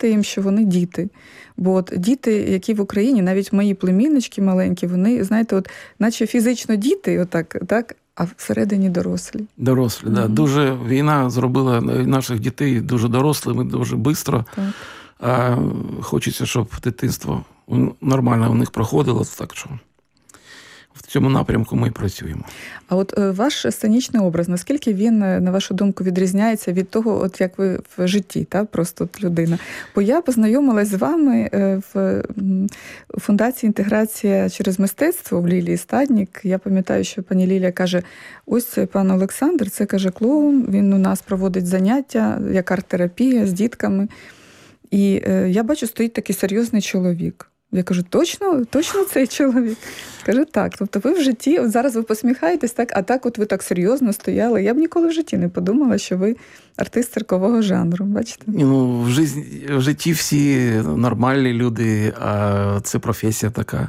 показати їм, що вони діти. Бо от діти, які в Україні, навіть мої племіннички маленькі, вони, знаєте, от наче фізично діти, отак, так, а всередині дорослі. Дорослі, да. Дуже війна зробила наших дітей дуже дорослими, дуже швидко. А хочеться, щоб дитинство нормально у них проходило, так що в цьому напрямку ми і працюємо. А от ваш сценічний образ, наскільки він, на вашу думку, відрізняється від того, от як ви в житті, та? Просто от людина? Бо я познайомилась з вами в Фундації «Інтеграція через мистецтво» в Лілії Стаднік. Я пам'ятаю, що пані Лілія каже, ось пан Олександр, це, каже, клоун, він у нас проводить заняття, як арт-терапія з дітками. І я бачу, стоїть такий серйозний чоловік. Я кажу, точно цей чоловік? Каже, так. Тобто ви в житті, от зараз ви посміхаєтесь, так, а так от ви так серйозно стояли. Я б ніколи в житті не подумала, що ви артист циркового жанру, бачите? Ну, в житті всі нормальні люди, а це професія така,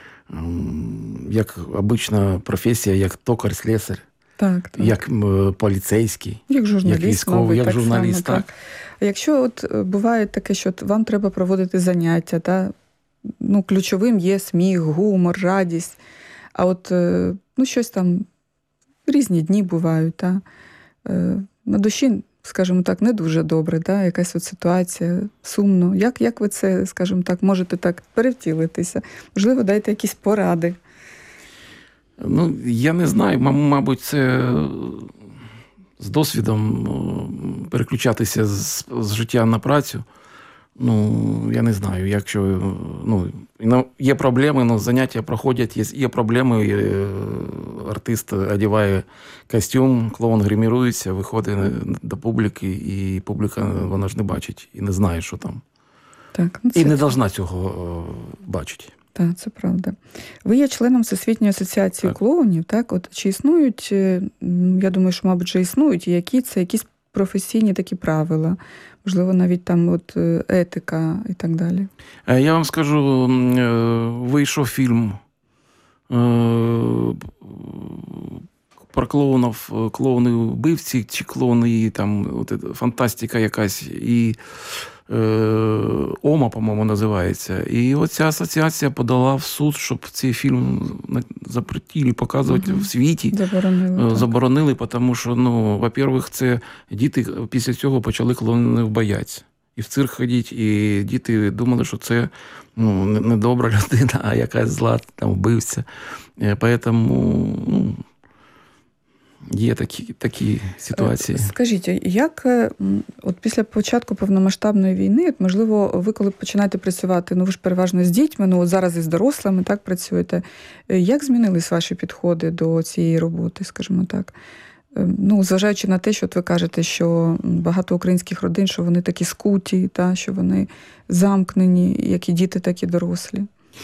як обична професія, як токар-слесар, так. як поліцейський, як журналіст, як військовий, мабуть, як журналіст. Так. А якщо от буває таке, що вам треба проводити заняття, та, ну, ключовим є сміх, гумор, радість, а от ну, щось там, різні дні бувають, та, на душі, скажімо так, не дуже добре, та, якась от ситуація, сумно. Як ви це, скажімо так, можете так перевтілитися? Можливо, дайте якісь поради. Ну, я не знаю, мабуть, це з досвідом переключатися з життя на працю. Ну, я не знаю, якщо є проблеми, заняття проходять, є проблеми, артист одягає костюм, клоун гримірується, виходить до публіки, і публіка, вона ж не бачить і не знає, що там. Так, і не повинна цього бачити. Так, це правда. Ви є членом Всесвітньої асоціації клоунів, так? От чи існують, я думаю, що, мабуть, вже існують, які це якісь професійні такі правила, можливо, навіть там от етика і так далі? Я вам скажу, вийшов фільм про клоунів, клоуни-вбивці, чи клоуни, там, от, фантастика якась, і ОМА, по-моєму, називається. І оця асоціація подала в суд, щоб цей фільм запретили показувати в світі. Заборонили, тому що, ну, во-первых, це діти після цього почали клоунів боятися. І в цирк ходити, і діти думали, що це, ну, не добра людина, а якась зла, там, вбивця. Поэтому, ну, є такі ситуації. Скажіть, як от після початку повномасштабної війни, от, можливо, ви коли починаєте працювати, ну ви ж переважно з дітьми, ну от зараз із дорослими, так, працюєте, як змінились ваші підходи до цієї роботи, скажімо так? Ну, зважаючи на те, що от ви кажете, що багато українських родин, що вони такі скуті, та, що вони замкнені, як і діти, так і дорослі.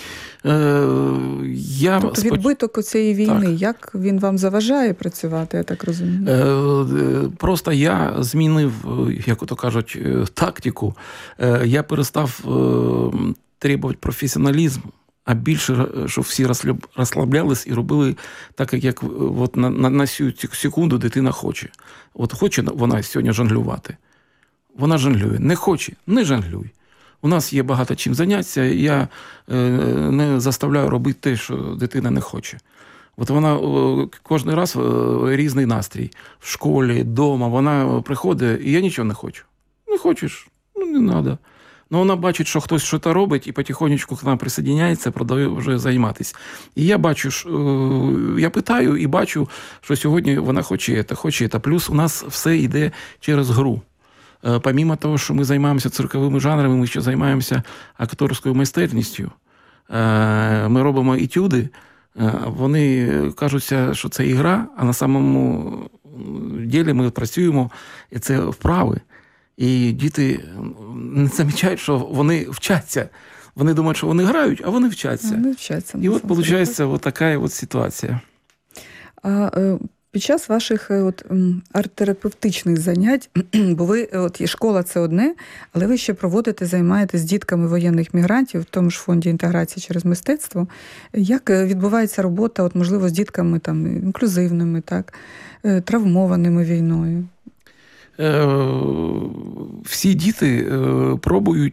Тобто відбиток цієї війни, так. Як він вам заважає працювати, я так розумію? Просто я змінив, як то кажуть, тактику. Я перестав требувати професіоналізм, а більше, щоб всі розслаблялись і робили так, як от на секунду дитина хоче. От хоче вона сьогодні жонглювати, вона жонглює. Не хоче, не жонглюй. У нас є багато чим зайнятися, я не заставляю робити те, що дитина не хоче. От вона кожен раз різний настрій. В школі, вдома, вона приходить, і я нічого не хочу. Не хочеш? Ну, не треба. Ну, вона бачить, що хтось щось робить, і потихонечку к нам присоединяється, продовжує займатися. І я бачу, я питаю і бачу, що сьогодні вона хоче це. Плюс у нас все йде через гру. Помимо того, що ми займаємося цирковими жанрами, ми ще займаємося акторською майстерністю. Ми робимо етюди, вони кажуться, що це ігра, а на самому ділі ми працюємо, і це вправи. І діти не замічають, що вони вчаться. Вони думають, що вони грають, а вони вчаться. І от виходить от така от ситуація. Під час ваших арт-терапевтичних занять, бо ви, от школа – це одне, але ви ще проводите, займаєтесь з дітками воєнних мігрантів в тому ж фонді інтеграції через мистецтво. Як відбувається робота, от, можливо, з дітками там, інклюзивними, так, травмованими війною? Всі діти пробують